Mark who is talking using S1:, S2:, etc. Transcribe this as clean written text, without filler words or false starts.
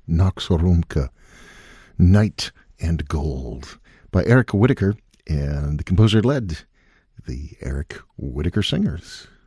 S1: Noxorumka, Night and Gold by Eric Whitacre, and the composer led the Eric Whitacre Singers.